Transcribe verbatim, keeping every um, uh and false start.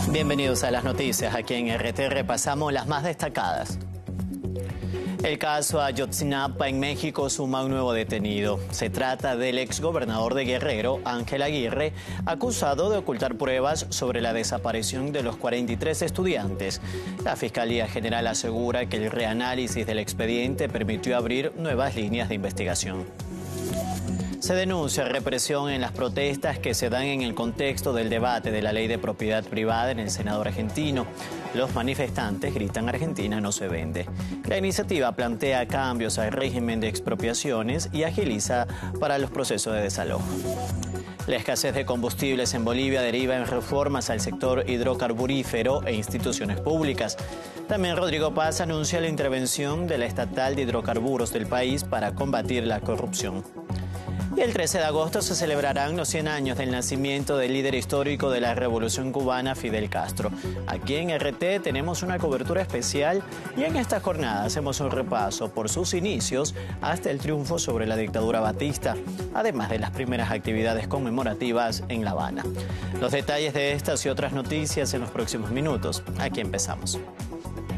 Bienvenidos a las noticias. Aquí en R T repasamos las más destacadas. El caso Ayotzinapa en México suma un nuevo detenido. Se trata del exgobernador de Guerrero, Ángel Aguirre, acusado de ocultar pruebas sobre la desaparición de los cuarenta y tres estudiantes. La Fiscalía General asegura que el reanálisis del expediente permitió abrir nuevas líneas de investigación. Se denuncia represión en las protestas que se dan en el contexto del debate de la ley de propiedad privada en el Senado argentino. Los manifestantes gritan "Argentina no se vende". La iniciativa plantea cambios al régimen de expropiaciones y agiliza para los procesos de desalojo. La escasez de combustibles en Bolivia deriva en reformas al sector hidrocarburífero e instituciones públicas. También Rodrigo Paz anuncia la intervención de la estatal de hidrocarburos del país para combatir la corrupción. Y el trece de agosto se celebrarán los cien años del nacimiento del líder histórico de la Revolución Cubana, Fidel Castro. Aquí en R T tenemos una cobertura especial y en esta jornada hacemos un repaso por sus inicios hasta el triunfo sobre la dictadura batista, además de las primeras actividades conmemorativas en La Habana. Los detalles de estas y otras noticias en los próximos minutos. Aquí empezamos.